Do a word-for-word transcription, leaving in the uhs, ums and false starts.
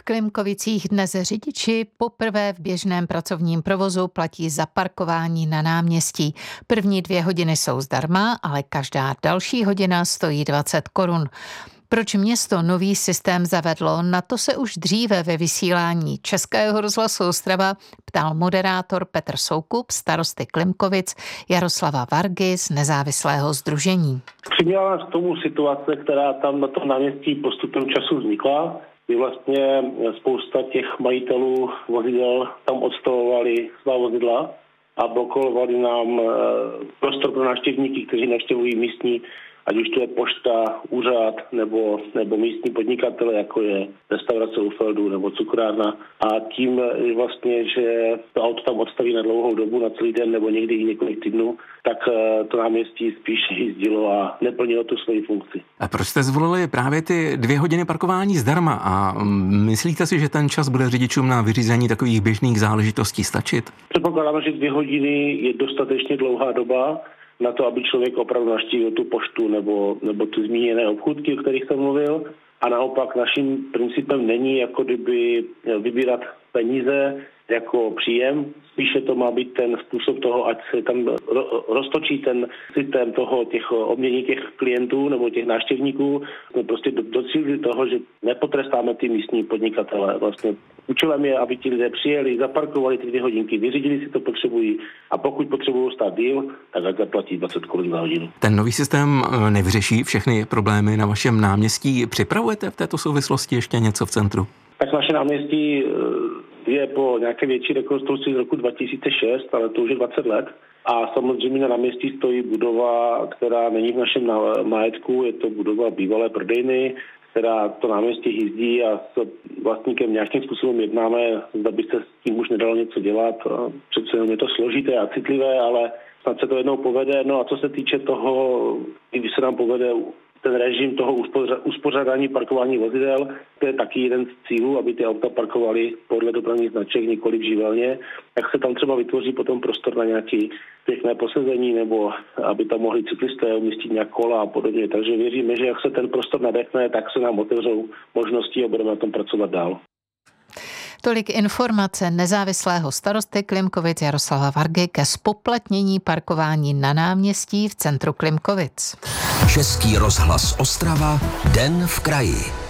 Klimkovicích dnes řidiči poprvé v běžném pracovním provozu platí za parkování na náměstí. První dvě hodiny jsou zdarma, ale každá další hodina stojí dvacet korun. Proč město nový systém zavedlo, na to se už dříve ve vysílání Českého rozhlasu Ostrava ptal moderátor Petr Soukup, starosty Klimkovic Jaroslava Vargy z nezávislého sdružení. Přiměla nás k tomu situace, která tam na tom náměstí postupem času vznikla, kdy vlastně spousta těch majitelů vozidel tam odstavovali svá vozidla a blokovali nám prostor pro návštěvníky, kteří navštěvují místní, ať už to je pošta, úřad nebo, nebo místní podnikatele, jako je restaurace u Feldu nebo cukrárna. A tím vlastně, že to auto tam odstaví na dlouhou dobu, na celý den nebo někdy i několik týdnů, tak to náměstí spíš jízdilo a neplnilo tu svoji funkci. A proč jste zvolili právě ty dvě hodiny parkování zdarma? A myslíte si, že ten čas bude řidičům na vyřízení takových běžných záležitostí stačit? Předpokládáme, že dvě hodiny je dostatečně dlouhá doba na to, aby člověk opravdu navštívil tu poštu nebo, nebo ty zmíněné obchůdky, o kterých jsem mluvil. A naopak naším principem není jako kdyby vybírat peníze jako příjem. Spíše to má být ten způsob toho, ať se tam roztočí ten systém toho, těch obmění těch klientů nebo těch návštěvníků. Jsme prostě docílili toho, že nepotrestáme ty místní podnikatele. Vlastně účelem je, aby ti lidé přijeli, zaparkovali ty dvě hodinky, vyřídili si to potřebují a pokud potřebují stát díl, tak ať zaplatí dvacet korun za hodinu. Ten nový systém nevyřeší všechny problémy na vašem náměstí. Připravujete v této souvislosti ještě něco v centru? Tak naše náměstí je po nějaké větší rekonstrukci z roku dva tisíce šest, ale to už je dvacet let. A samozřejmě na náměstí stojí budova, která není v našem majetku, je to budova bývalé prodejny, která to náměstí jízdí a s vlastníkem nějakým způsobem jednáme, zda by se s tím už nedalo něco dělat. Přece jenom je to složité a citlivé, ale snad se to jednou povede. No a co se týče toho, když se nám povede ten režim toho uspořádání parkování vozidel, to je taky jeden z cílů, aby ty auta parkovaly podle dopravních značek, nikoli živelně, tak se tam třeba vytvoří potom prostor na nějaké pěkné posezení, nebo aby tam mohli cyklisté umístit nějak kola a podobně. Takže věříme, že jak se ten prostor nadechne, tak se nám otevřou možnosti a budeme na tom pracovat dál. Tolik informace nezávislého starosty Klimkovic Jaroslava Vargy ke zpoplatnění parkování na náměstí v centru Klimkovic. Český rozhlas Ostrava, den v kraji.